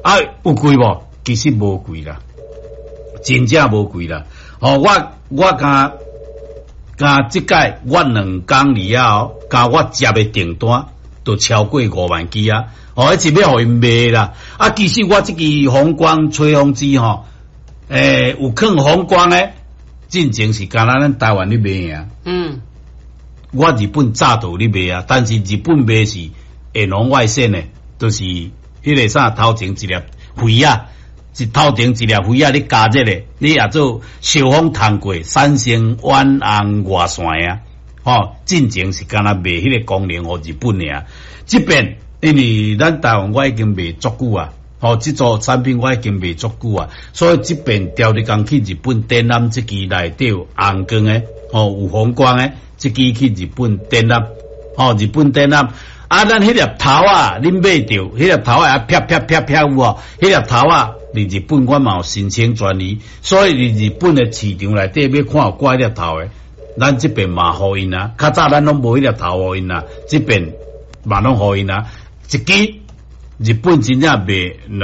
啊，有贵无？其实无贵啦，真正无贵啦。我加即届我2工里啊，加我接的订单都超过5万支啊！一直要互因卖啦。啊，其实我即支红光吹风机吼，有坑红光诶，进前是干咱台湾咧卖啊。我日本早都咧卖啊，但是日本卖是会浓外线诶，就是迄个啥头前一粒灰啊。一头前一粒灰啊，你加热咧，你也做小风通过，产生远红外线啊！进前是干那卖迄个功能互日本尔，即边因为咱台湾我已经卖足久啊，即组产品我已经卖足久啊，所以即边调你讲去日本展览即支内底有红光诶，有红光诶，即支去日本展览，日本展览。啊，咱迄粒头啊，恁买着迄粒头啊，啪啪啪啪有哦，迄粒头啊，伫日本我嘛有申请专利，所以伫日本的市场内底要看有怪粒头的，咱这边嘛互因啊，较早咱拢无迄粒头互因啊，这边嘛拢互因啊，一支日本真正卖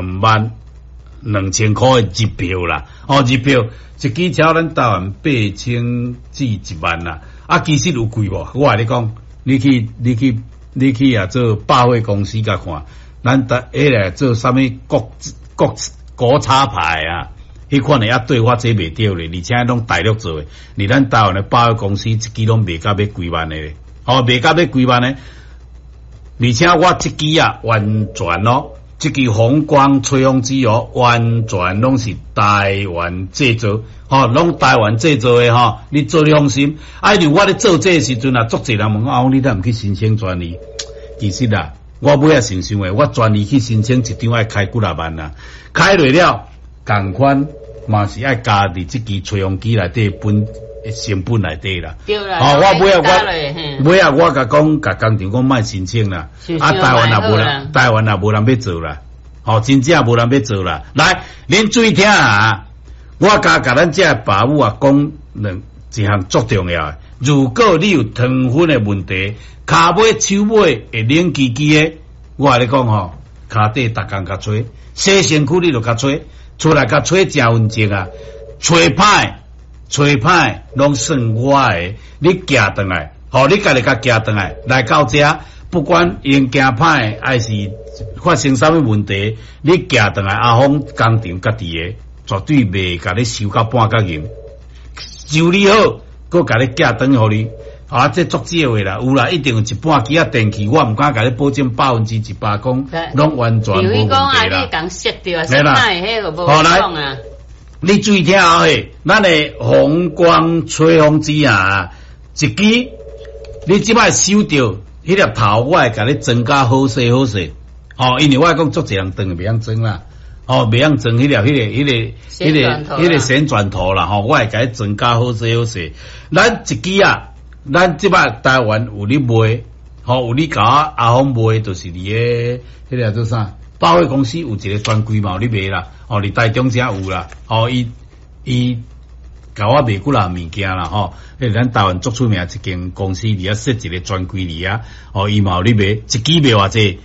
22000块的日票啦，日票一支超咱台湾8000至1万啦，啊，其实有贵无？我跟你讲，你去啊做百货公司甲看，咱个做啥物国产牌啊，迄款的啊对我这袂着咧，而且拢大陆做诶，而咱台湾的百货公司一支拢卖到要几万诶咧，卖到要几万诶，而且我这支啊完全这支红光吹风机完全拢是台湾制造，拢台湾制造诶你做你放心。因为我咧做这时阵啊，足侪人问你怎毋去申请专利？其实啊，我尾啊想诶，我专利去申请一张要开几啊万啊，开落了同款嘛是要加伫即支吹风机内底成本内底啦。 对啦， 我尾啊我甲工厂讲卖申请啦，台湾也无人要做啦，真正无人要做啦。来，恁注意听啊，我甲咱这爸母啊讲一项足重要诶。如果你有糖分的问题，骹尾手尾会冷叽叽的，我跟你讲骹底逐工甲吹，洗身躯你就甲吹，出来甲吹真稳静啊，吹歹拢算我的，你行转来，你家己甲行转来到这，不管因行歹还是发生啥物问题，你行转来阿峰工厂家己的，绝对袂甲你收到半角银，就你好。佮甲你寄转互你，这足少诶啦，有啦，一定有一半支啊电器，我毋敢甲你保证100%讲，拢完全无问题啦。 你讲熄掉，熄歹迄个无讲啊。 你注意听咱诶红光吹风机啊，一支你即摆收着迄粒头，我会甲你装甲好势，因为我讲足侪人断袂晓装啦。袂晓装迄个旋转头啦，我会甲伊装甲好势。咱一支啊，咱即摆台湾有咧卖，有咧甲阿峰卖，就是伫迄个做啥？百货公司有一个专柜嘛，有咧卖啦，伫台中遮有啦，伊甲我卖几啦物件啦，咱台湾足出名一间公司伫遐设一个专柜里啊，伊嘛有咧卖，一支卖偌济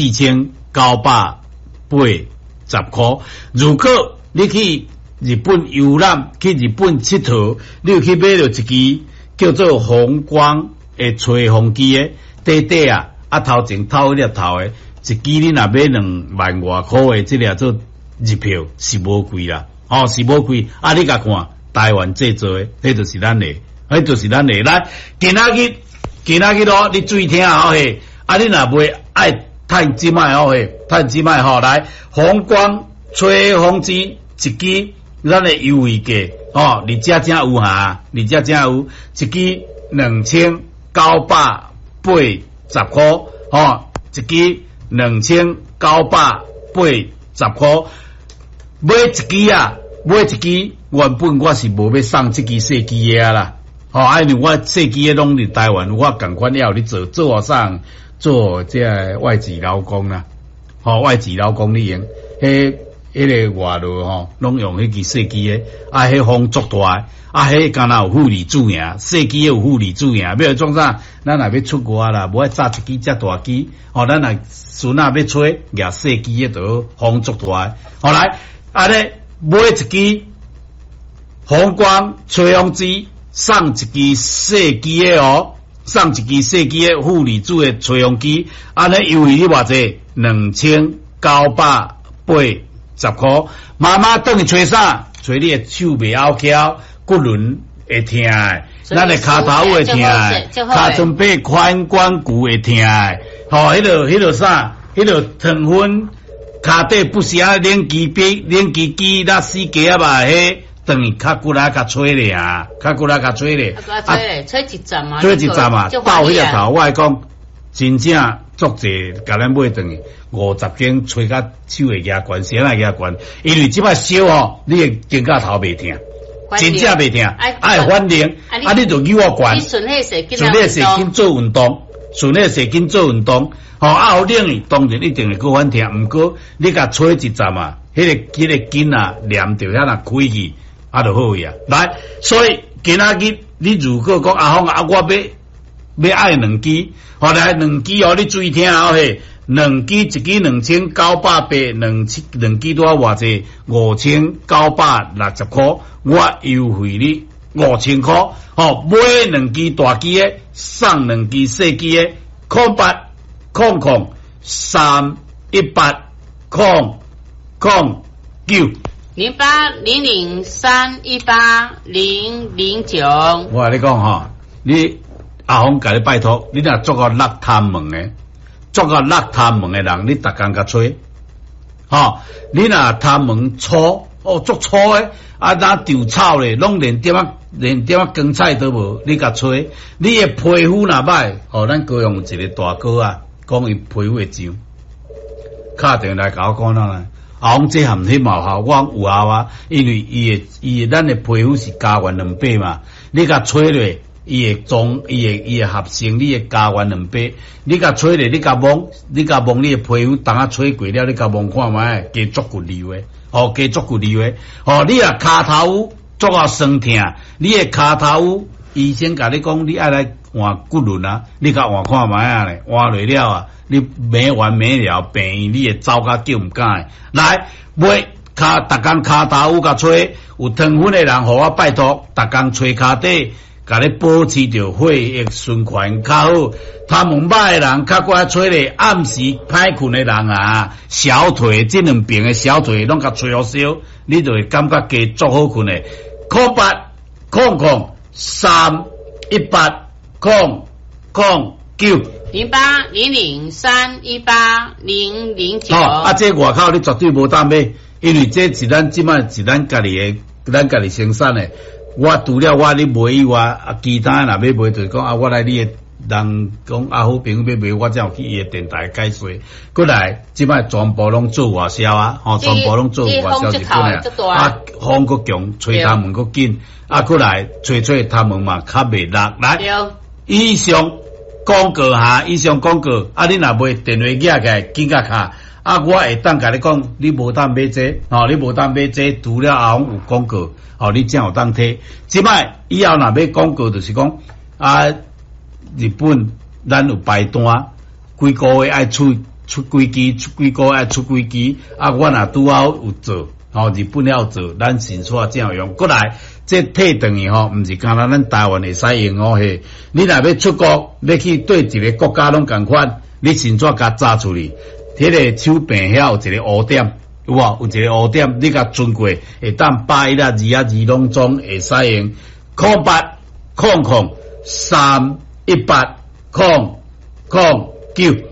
4980块。如果你去日本游览，去日本佚佗，你有去买到一支叫做红光的吹风机的，底啊头前透迄粒头的，一支你若买2万外块的，这个做日票是无贵啦，是无贵。你甲看台湾制造的，迄就是咱的，来，今仔日咯，你注意听你若买爱趁即卖来红光吹风机一支，咱的优惠价你这有一支2980块一支2980块，买一支原本我是无要送这支细支的啦，因为我细支的拢伫台湾，我共款要你做我送。做这外籍劳工啦，外籍劳工你用， 个外路吼，拢用迄支细机诶，迄风足大，迄敢若有负离子尔，细机有负离子尔，要创啥？咱若要出国啦，无爱炸一支遮大机，咱若孙仔要吹，举细机诶就风足大，后来咧买一支风光吹风机，送一支细机诶送一支细机诶负离子诶吹风机，咧优惠你偌济？2980块，妈妈等伊吹啥？吹你诶手袂拗翘，骨轮会疼诶，咱诶骹头会疼诶，骹准备髋关节会疼诶，迄个啥？迄个糖分，骹底不时啊练肌机，那死鸡啊嘛迄。等于较骨来较吹咧啊，吹一站嘛， 到迄个头，我讲真正足济，甲咱买等于50斤，吹甲手会压悬，身会压悬，因为即摆烧你会肩胛头袂疼，真正袂疼，爱反灵，你就扭我悬， 顺迄时间做运动，好冷当然一定会够反疼，毋过你甲吹一站啊，迄个筋啊，连着遐若开去。就好呀，来，所以今仔日你如果讲阿峰我要爱两支，后来两支你注意听嘿，两支一支2980，两支多偌济5960块，我优惠你5000块，买两支大支的，送两支细支的，0800318009。 0800318009。 我跟你讲你阿峰甲你拜托，你若做个落探门的人，你逐工甲吹，你若探门粗，足粗的，哪丢草咧，拢连点羹菜都无，你甲吹，你的皮肤若歹，咱高雄有一个大哥啊，讲伊皮肤会痒，敲电话来甲我讲啦。阿峰这含迄毛效，我有效啊，因为伊咱的皮肤是加原2倍嘛，你甲吹咧，伊会合成你的加原2倍，你甲吹咧，你甲摸你的皮肤，当下吹过了，你甲摸看卖，加足骨溜的，加足骨溜的，你若骹头足啊酸痛，你的骹头医生甲你讲，你爱来换骨轮啊，你甲换看卖啊咧，换落了啊。你没完没了，病院你会走甲叫唔敢来买逐工骹头甲吹，有糖分的人，互我拜托，逐工吹骹底，甲你保持着血液循环较好。他们歹的人较乖吹咧，暗时歹困的人啊，小腿这两边的小腿拢甲吹好烧，你就会感觉加足好困的。0800318009。 0800318009。 这外口你绝对无当买，因为这是咱即摆是咱家己的，咱家己生产的。我除了我你买以外，其他若要买就是讲我来你的人讲好朋友要买，我才有去伊的电台解说。过来，即摆全部拢做外销啊，全部拢做外销日本的。风国强，吹他们国紧，过来吹他们嘛，较袂落来。以上广告你若买电话寄来紧甲卡，我会当甲你讲，你无当买这，你无当买这，除了阿峰有广告，你才有当摕。即摆以后若买广告，就是讲日本咱有排单，几个月爱出几支，几个月爱出几支，我若拄好有做，日本要做，咱新车才有用。过来。这退等于毋是干那咱台湾会使用嘿，你若要出国，要去对一个国家拢共款，你先怎甲炸出去？迄个手柄遐有一个污点，有无？有一个污点，你甲存过，会当8122拢总会使用。0800318009。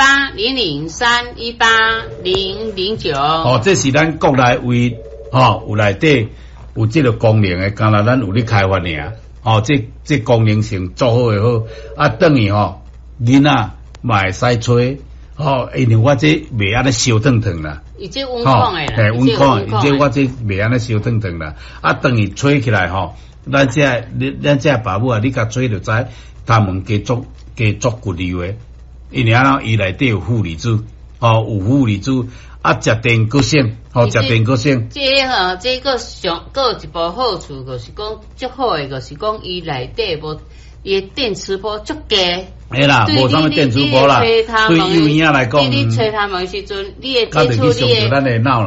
0800318009。 这是咱国内为有内底。有这个功能的，刚才咱有咧开发尔，这功能性做好诶好，等于囡仔嘛会使吹，因为我这袂安尼烧烫烫啦， 伊这温控诶啦， 温控，伊这我这袂安尼烧烫烫啦，等于吹起来咱这爸母你甲吹就知，他们加足骨溜诶，因为伊内底有负离子， 有负离子，食电够省，食电够省。 这个有一部好处，就是讲足好诶，就是讲伊内底无伊电磁波足低。 系啦，无啥物电磁波啦。对幼儿来讲， 你吹他们时阵，你会接触你的。